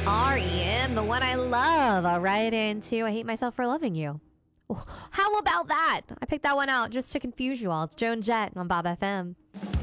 REM, the one I love. Right into I Hate Myself for Loving You. How about that? I picked that one out just to confuse you all. It's Joan Jett on Bob FM.